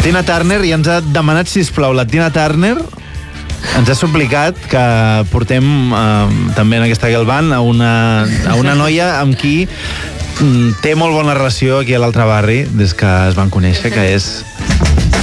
Tina Turner, i ens ha demanat, sisplau, la Tina Turner ens ha suplicat que portem també en aquesta girl band a una noia amb qui té molt bona relació aquí a l'altre barri des que es van conèixer, que és